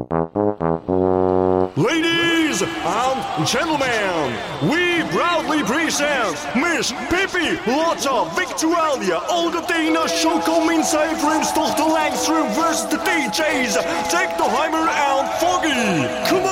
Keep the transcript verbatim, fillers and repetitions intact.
Ladies and gentlemen, we proudly present Miss Pippi Lotta Victualia Olga Dana Choco Minsay Vrimstoch de Langstrom versus the D J's Take the Heimer and Foggy. Come on!